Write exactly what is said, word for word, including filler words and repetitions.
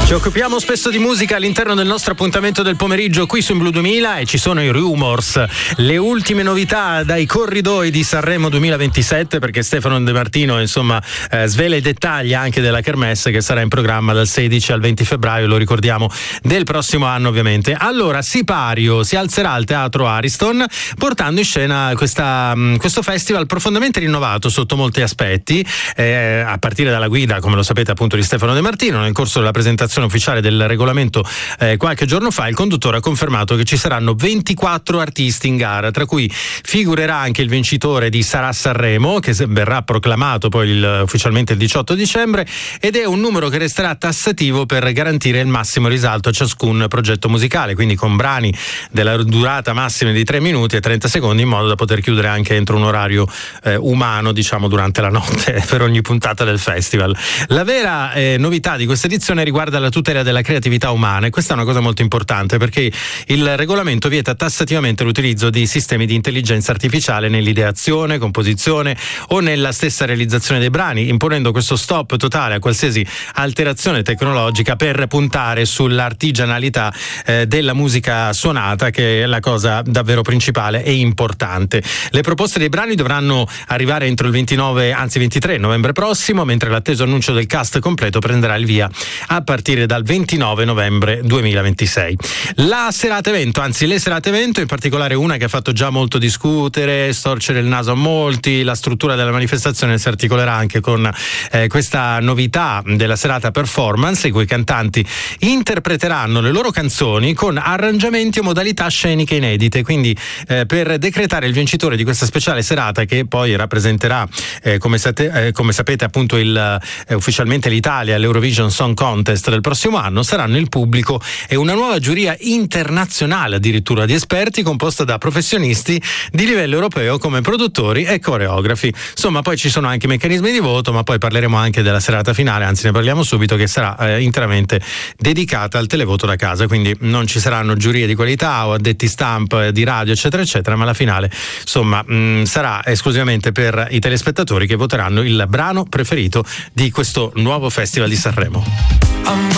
Ci occupiamo spesso di musica all'interno del nostro appuntamento del pomeriggio qui su Blu duemila e ci sono i rumors, le ultime novità dai corridoi di Sanremo duemilaventisette, perché Stefano De Martino insomma eh, svela i dettagli anche della kermesse che sarà in programma dal sedici al venti febbraio, lo ricordiamo, del prossimo anno ovviamente. Allora Sipario si alzerà al Teatro Ariston portando in scena questa, questo festival profondamente rinnovato sotto molti aspetti, eh, a partire dalla guida, come lo sapete, appunto di Stefano De Martino. Nel corso della presentazione ufficiale del regolamento eh, qualche giorno fa, il conduttore ha confermato che ci saranno ventiquattro artisti in gara, tra cui figurerà anche il vincitore di Sarà Sanremo, che verrà proclamato poi il, ufficialmente il diciotto dicembre, ed è un numero che resterà tassativo per garantire il massimo risalto a ciascun progetto musicale, quindi con brani della durata massima di tre minuti e trenta secondi, in modo da poter chiudere anche entro un orario eh, umano, diciamo, durante la notte per ogni puntata del festival. La vera eh, novità di questa edizione riguarda la tutela della creatività umana, e questa è una cosa molto importante perché il regolamento vieta tassativamente l'utilizzo di sistemi di intelligenza artificiale nell'ideazione, composizione o nella stessa realizzazione dei brani, imponendo questo stop totale a qualsiasi alterazione tecnologica per puntare sull'artigianalità eh, della musica suonata, che è la cosa davvero principale e importante. Le proposte dei brani dovranno arrivare entro il ventinove, anzi ventitré novembre prossimo, mentre l'atteso annuncio del cast completo prenderà il via a partire dal ventinove novembre duemilaventisei. La serata evento, anzi le serate evento, in particolare una che ha fatto già molto discutere, storcere il naso a molti, la struttura della manifestazione si articolerà anche con eh, questa novità della serata performance, in cui i cantanti interpreteranno le loro canzoni con arrangiamenti o modalità sceniche inedite, quindi eh, per decretare il vincitore di questa speciale serata, che poi rappresenterà eh, come, sate, eh, come sapete appunto il, eh, ufficialmente l'Italia all'Eurovision Song Contest del prossimo anno, saranno il pubblico e una nuova giuria internazionale addirittura di esperti, composta da professionisti di livello europeo come produttori e coreografi. Insomma, poi ci sono anche meccanismi di voto, ma poi parleremo anche della serata finale, anzi ne parliamo subito, che sarà eh, interamente dedicata al televoto da casa, quindi non ci saranno giurie di qualità o addetti stamp eh, di radio eccetera eccetera, ma la finale insomma mh, sarà esclusivamente per i telespettatori che voteranno il brano preferito di questo nuovo Festival di Sanremo.